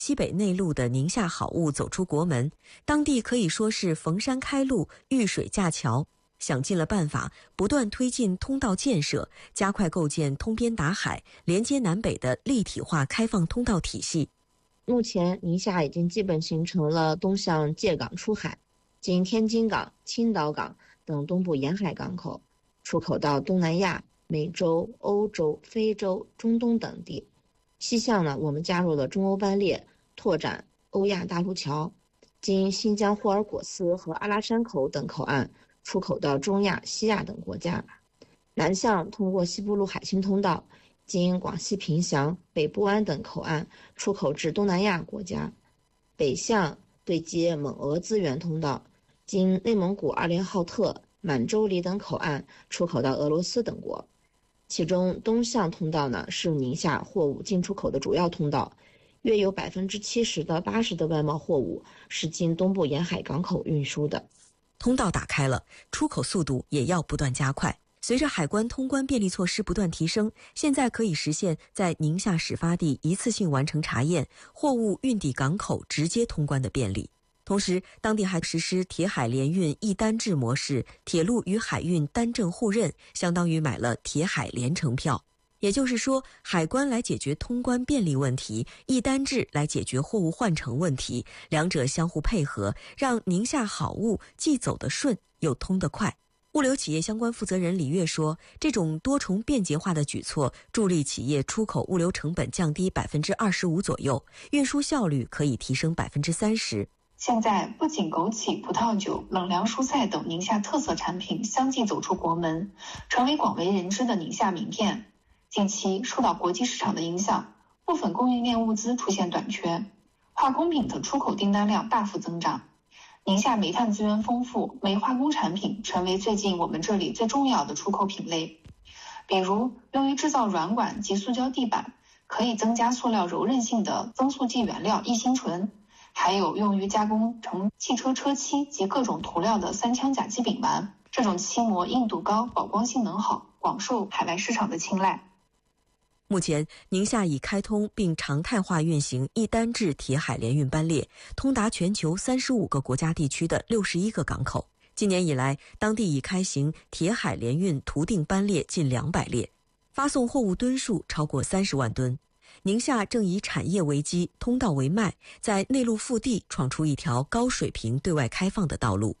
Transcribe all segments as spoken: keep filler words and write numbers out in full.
西北内陆的宁夏好物走出国门，当地可以说是逢山开路，遇水架桥，想尽了办法，不断推进通道建设，加快构建通边达海、连接南北的立体化开放通道体系。 目前，宁夏已经基本形成了东向界港出海，经天津港、青岛港等东部沿海港口，出口到东南亚、美洲、欧洲、非洲、中东等地。西向呢，我们加入了中欧班列，拓展欧亚大陆桥，经新疆霍尔果斯和阿拉山口等口岸出口到中亚、西亚等国家。南向通过西部陆海青通道，经广西凭祥、北部湾等口岸出口至东南亚国家。北向对接蒙俄资源通道，经内蒙古二连浩特、满洲里等口岸出口到俄罗斯等国。其中东向通道呢，是宁夏货物进出口的主要通道，约有百分之七十到八十的外贸货物是经东部沿海港口运输的。 通道打开了，出口速度也要不断加快。随着海关通关便利措施不断提升，现在可以实现在宁夏始发地一次性完成查验，货物运抵港口直接通关的便利。同时，当地还实施铁海联运一单制模式，铁路与海运单证互认，相当于买了铁海联程票。也就是说，海关来解决通关便利问题，一单制来解决货物换乘问题，两者相互配合，让宁夏好物既走得顺又通得快。物流企业相关负责人李月说，这种多重便捷化的举措助力企业出口物流成本降低百分之二十五左右，运输效率可以提升百分之三十。 现在不仅枸杞、葡萄酒、冷凉蔬菜等宁夏特色产品相继走出国门，成为广为人知的宁夏名片。近期受到国际市场的影响，部分供应链物资出现短缺，化工品的出口订单量大幅增长。宁夏煤炭资源丰富，煤化工产品成为最近我们这里最重要的出口品类。比如用于制造软管及塑胶地板，可以增加塑料柔韧性的增塑剂原料异辛醇，还有用于加工成汽车车漆及各种涂料的三羟甲基丙烷，这种漆膜硬度高，保光性能好，广受海外市场的青睐。 目前，宁夏已开通并常态化运行一单制铁海联运班列，通达全球三十五个国家地区的六十一个港口。今年以来，当地已开行铁海联运图定班列近两百列，发送货物吨数超过三十万吨。宁夏正以产业为基，通道为脉，在内陆腹地闯出一条高水平对外开放的道路。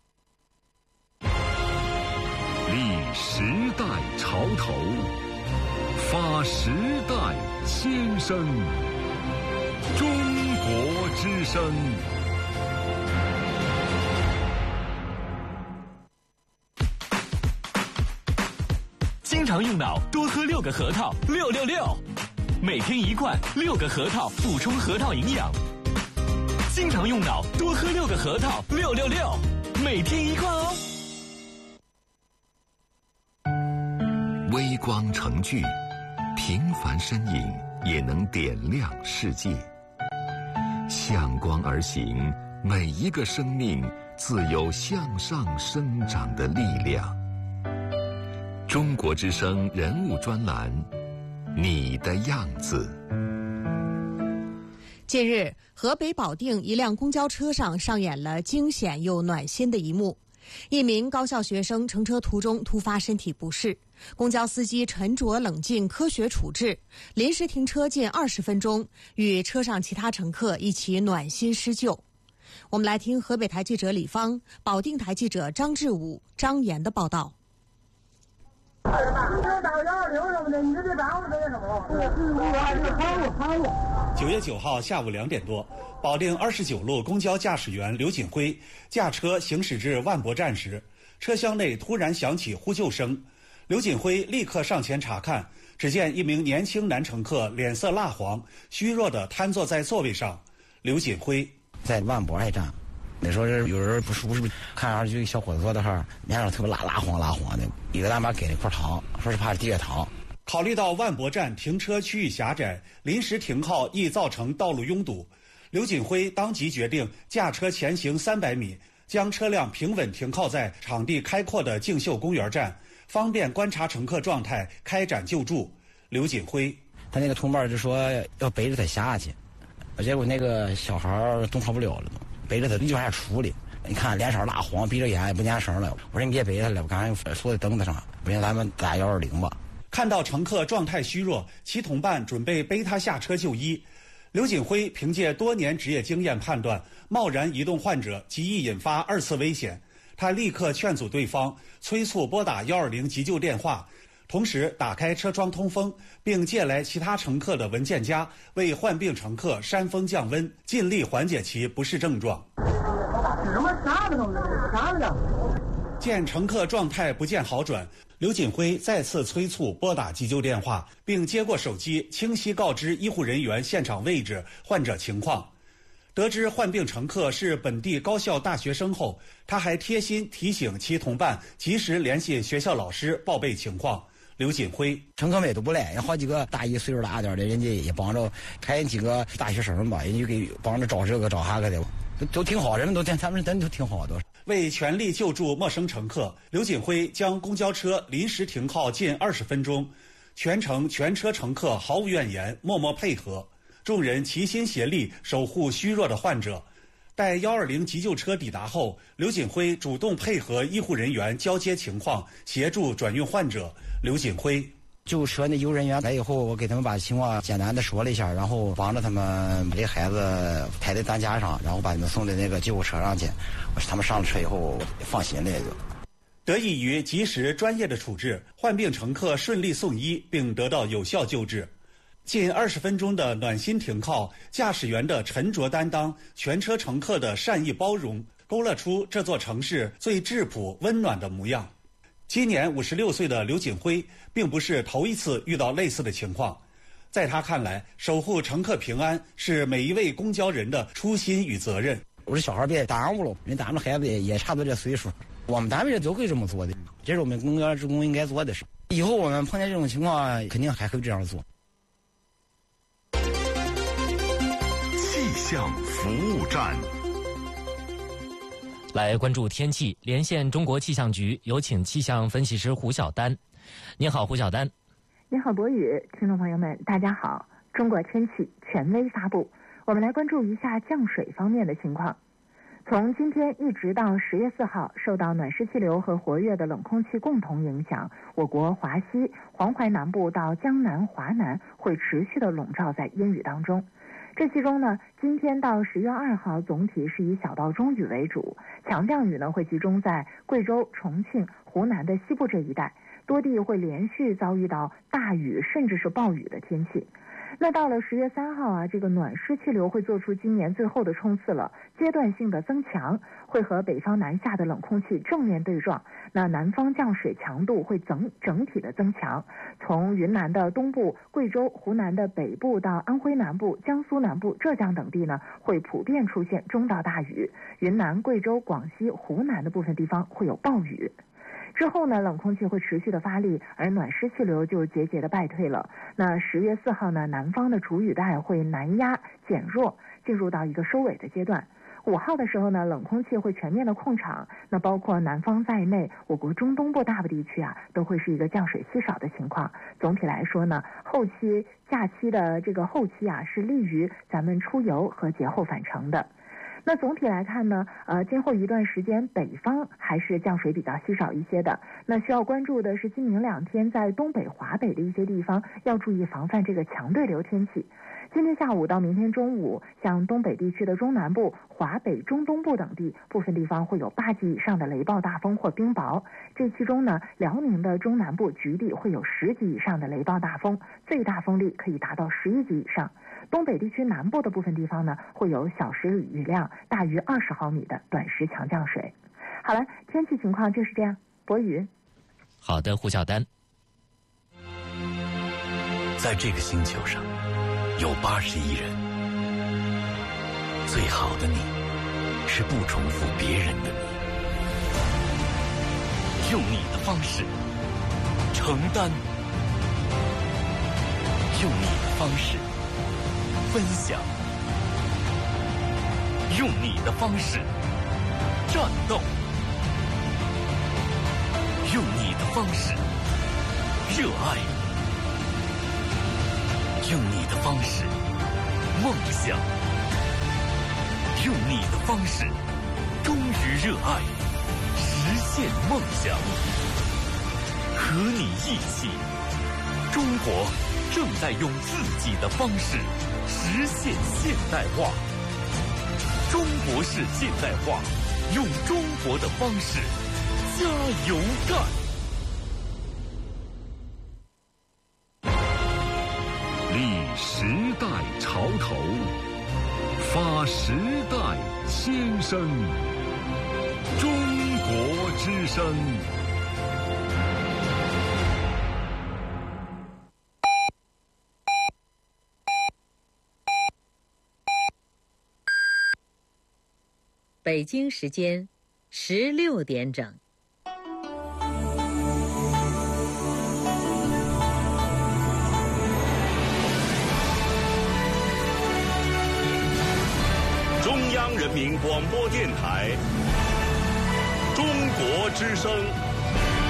立时代潮头，发时代先声，中国之声。 经常用脑，多喝六个核桃，六六六。每天一罐，六个核桃补充核桃营养。经常用脑，多喝六个核桃，六六六。每天一罐哦。 微光成炬，平凡身影也能点亮世界。向光而行，每一个生命自有向上生长的力量。中国之声人物专栏，你的样子。 近日，河北保定一辆公交车上上演了惊险又暖心的一幕。一名高校学生乘车途中突发身体不适，公交司机沉着冷静科学处置，临时停车近二十分钟，与车上其他乘客一起暖心施救。我们来听河北台记者李芳、保定台记者张志武、张岩的报道。 九月九号下午两点多，保定二十九路公交驾驶员刘锦辉驾车行驶至万博站时，车厢内突然响起呼救声。刘锦辉立刻上前查看，只见一名年轻男乘客脸色蜡黄，虚弱地瘫坐在座位上。刘锦辉在万博爱站，那时候有人不舒服，看上去小伙子坐在那儿，脸上特别蜡蜡黄蜡黄的，一个大妈给了一块糖，说是怕低血糖。 考虑到万博站停车区域狭窄，临时停靠易造成道路拥堵，刘锦辉当即决定驾车前行三百米，将车辆平稳停靠在场地开阔的竞秀公园站，方便观察乘客状态，开展救助。刘锦辉他那个同伴就说要背着他下去， 结果那个小孩动弹不了了，都背着他就往下出的。你看脸色蜡黄，闭着眼也不念声了。我说你别背他了，我刚才说的凳子上，不行咱们打幺二零吧。 看到乘客状态虚弱，其同伴准备背他下车就医。刘锦辉凭借多年职业经验判断，贸然移动患者极易引发二次危险。他立刻劝阻对方，催促拨打幺二零急救电话，同时打开车窗通风，并借来其他乘客的文件夹，为患病乘客扇风降温，尽力缓解其不适症状。见乘客状态不见好转，刘锦辉再次催促拨打急救电话，并接过手机，清晰告知医护人员现场位置、患者情况。得知患病乘客是本地高校大学生后，他还贴心提醒其同伴及时联系学校老师报备情况。刘锦辉， 乘客们都不赖，有好几个大一岁数大点的，人家也帮着，还有几个大学生吧，人家给帮着找这个找那个的，都都挺好，人们都他们人都挺好的。 为全力救助陌生乘客，刘锦辉将公交车临时停靠近二十分钟，全程全车乘客毫无怨言，默默配合，众人齐心协力守护虚弱的患者。待幺二零急救车抵达后，刘锦辉主动配合医护人员交接情况，协助转运患者。刘锦辉， 救护车那医护人员来以后，我给他们把情况简单的说了一下，然后帮着他们把这孩子抬在担架上，然后把他们送到那个救护车上去。他们上了车以后放心了也就。 得益于及时专业的处置，患病乘客顺利送医并得到有效救治。近二十分钟的暖心停靠，驾驶员的沉着担当，全车乘客的善意包容，勾勒出这座城市最质朴温暖的模样。今年五十六岁的刘锦辉并不是头一次遇到类似的情况，在他看来，守护乘客平安是每一位公交人的初心与责任。 我说小孩别耽误了，人咱们孩子也也差不多这岁数，我们单位人都会这么做的，这是我们公交职工应该做的事。以后我们碰见这种情况，肯定还会这样做。 气象服务站， 来关注天气，连线中国气象局，有请气象分析师胡晓丹。你好，胡晓丹。 你好，博宇，听众朋友们，大家好。中国天气权威发布，我们来关注一下降水方面的情况。从今天一直到十月四号，受到暖湿气流和活跃的冷空气共同影响，我国华西、黄淮南部到江南、华南会持续的笼罩在阴雨当中。这其中呢，今天到十月二号总体是以小到中雨为主，强降雨呢会集中在贵州、重庆、湖南的西部这一带，多地会连续遭遇到大雨甚至是暴雨的天气。那到了十月三号啊，这个暖湿气流会做出今年最后的冲刺了，阶段性的增强，会和北方南下的冷空气正面对撞。那南方降水强度会整整体的增强，从云南的东部、贵州、湖南的北部到安徽南部、江苏南部、浙江等地呢，会普遍出现中到大雨。云南、贵州、广西、湖南的部分地方会有暴雨。之后呢，冷空气会持续的发力，而暖湿气流就节节的败退了。那十月四号呢，南方的主雨带会南压减弱，进入到一个收尾的阶段。五号的时候呢，冷空气会全面的控场，那包括南方在内，我国中东部大部地区啊，都会是一个降水稀少的情况。总体来说呢，后期假期的这个后期啊，是利于咱们出游和节后返程的。那总体来看呢，呃，今后一段时间北方还是降水比较稀少一些的。那需要关注的是今明两天在东北、华北的一些地方要注意防范这个强对流天气。今天下午到明天中午，像东北地区的中南部、华北、中东部等地，部分地方会有八级以上的雷暴大风或冰雹。这其中呢，辽宁的中南部局地会有十级以上的雷暴大风，最大风力可以达到十一级以上。东北地区南部的部分地方呢，会有小时雨量大于二十毫米的短时强降水。好了，天气情况就是这样。博宇， 好的，胡晓丹。 在这个星球上，有八十亿人，最好的你，是不重复别人的你，用你的方式承担，用你的方式分享，用你的方式战斗，用你的方式热爱，用你的方式梦想。 用你的方式，忠于热爱，实现梦想。和你一起，中国正在用自己的方式实现现代化。中国式现代化，用中国的方式加油干！ 立时代潮头，发时代先声。中国之声。 北京时间十六点整。 中央人民广播电台，中国之声。